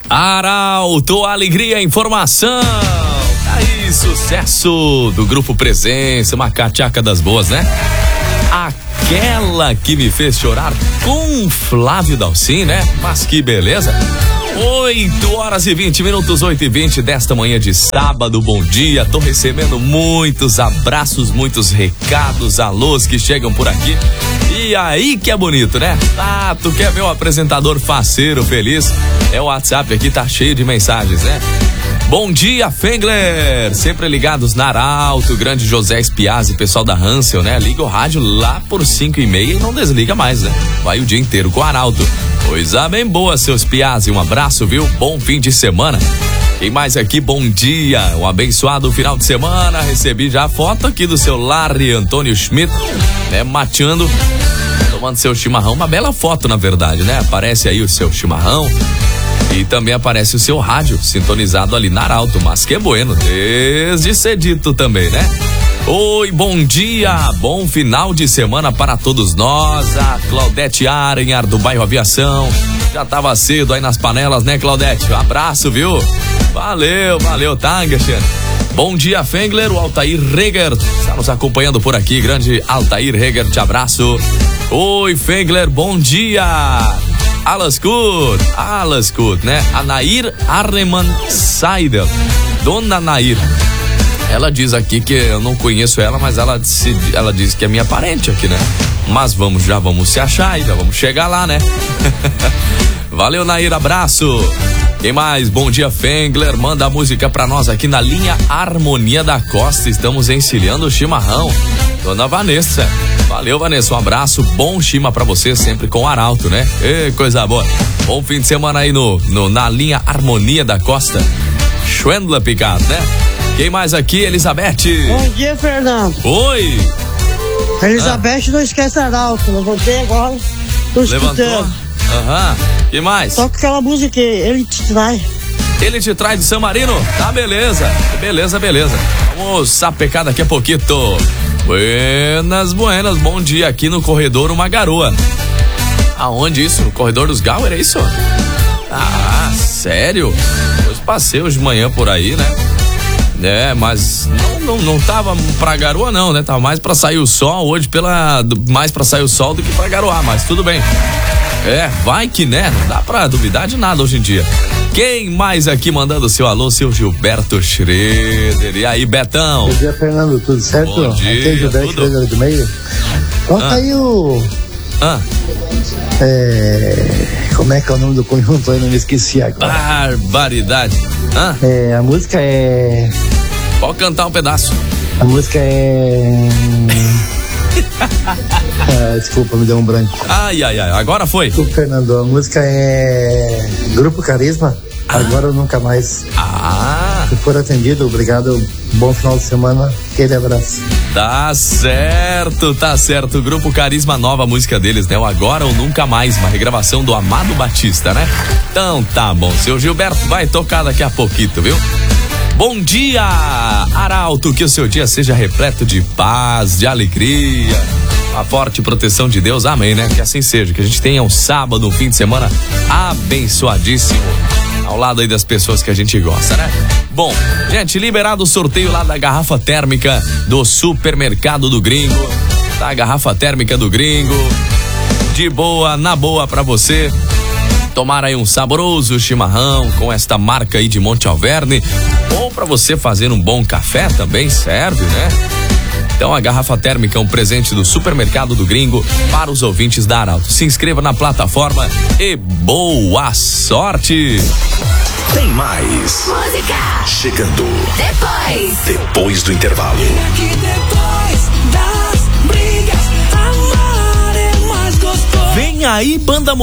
Arauto, alegria, informação. Aí, sucesso do Grupo Presença, uma cachaca das boas, né? Aquela que me fez chorar com Flávio Dalcin, né? Mas que beleza. 8h20, 8h20 desta manhã de sábado, bom dia. Tô recebendo muitos abraços, muitos recados, alôs que chegam por aqui. E aí que é bonito, né? Ah, tu quer ver o apresentador faceiro, feliz? É o WhatsApp aqui, tá cheio de mensagens, né? Bom dia, Fengler! Sempre ligados na Arauto, grande José Espiazzi, pessoal da Hansel, né? Liga o rádio lá por 5h30 e não desliga mais, né? Vai o dia inteiro com o Arauto. Coisa bem boa, seus Piazzi. Um abraço, viu? Bom fim de semana. Quem mais aqui? Bom dia. Um abençoado final de semana. Recebi já a foto aqui do seu Larry Antônio Schmidt, né? Mateando, tomando seu chimarrão. Uma bela foto, na verdade, né? Aparece aí o seu chimarrão. E também aparece o seu rádio sintonizado ali na Arauto, mas que bueno, desde cedito também, né? Oi, bom dia, bom final de semana para todos nós. A Claudete Arenhar do bairro Aviação, já tava cedo aí nas panelas, né, Claudete? Um abraço, viu? Valeu, Tangerchen. Bom dia, Fengler, o Altair Reger está nos acompanhando por aqui, grande Altair Reger, te abraço. Oi, Fengler, bom dia. Alles gut, né? A Nair Arnemann Seidel, Dona Nair. Ela diz aqui que eu não conheço ela, mas ela diz que é minha parente aqui, né? Mas já vamos se achar e já vamos chegar lá, né? Valeu, Nair, abraço. Quem mais? Bom dia, Fengler. Manda a música pra nós aqui na linha Harmonia da Costa. Estamos encilhando o chimarrão. Dona Vanessa. Valeu, Vanessa, um abraço, bom chima pra você, sempre com o Arauto, né? Ê, coisa boa. Bom fim de semana aí na linha Harmonia da Costa. Schwendler Picard, né? Quem mais aqui? Elizabeth. Bom dia, Fernando. Oi. Elizabeth, não esquece Arauto. Levantei agora, tô escutando. Levantou? Aham. Que mais? Toca aquela música que Ele Te Trai. Ele Te Trai de San Marino? Tá, beleza. Beleza. Vamos sapecar daqui a pouquinho. Buenas, bom dia aqui no corredor Uma Garoa. Aonde isso? No corredor dos Gauer, é isso? Ah, sério? Eu passei hoje de manhã por aí, né? É, mas não tava pra garoa não, né? Tava mais pra sair o sol hoje, mais pra sair o sol do que pra garoar, mas tudo bem. É, vai que né, não dá pra duvidar de nada hoje em dia. Quem mais aqui mandando seu alô, seu Gilberto Schroeder. E aí, Betão? Bom dia, Fernando, tudo certo? Bom dia, aqui é Gilberto Schroeder do meio. Toca aí o... como é que é o nome do conjunto aí? Não me esqueci agora. Barbaridade. A música é... Pode cantar um pedaço. A música é... desculpa, me deu um branco. Ai, agora foi. Desculpa, Fernando, a música é Grupo Carisma, Agora ou Nunca Mais. Se for atendido, obrigado, bom final de semana, aquele abraço. Tá certo, o Grupo Carisma, nova música deles, né? O Agora ou Nunca Mais, uma regravação do Amado Batista, né? Então tá bom, seu Gilberto vai tocar daqui a pouquinho, viu? Bom dia, Arauto, que o seu dia seja repleto de paz, de alegria, a forte proteção de Deus, amém, né? Que assim seja, que a gente tenha um sábado, um fim de semana abençoadíssimo, ao lado aí das pessoas que a gente gosta, né? Bom, gente, liberado o sorteio lá da garrafa térmica do Supermercado do Gringo, da garrafa térmica do Gringo, de boa, na boa pra você tomar aí um saboroso chimarrão com esta marca aí de Monte Alverne, ou pra você fazer um bom café também serve, né? Então a garrafa térmica é um presente do Supermercado do Gringo para os ouvintes da Arauto. Se inscreva na plataforma e boa sorte! Tem mais música chegando depois do intervalo. Vem aí, Banda